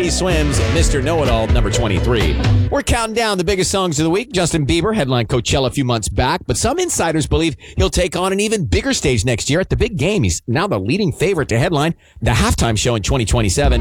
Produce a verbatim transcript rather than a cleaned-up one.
Free Swims, Mister Know-It-All, number twenty-three. We're counting down the biggest songs of the week. Justin Bieber headlined Coachella a few months back, but some insiders believe he'll take on an even bigger stage next year at the big game. He's now the leading favorite to headline the halftime show in twenty twenty-seven.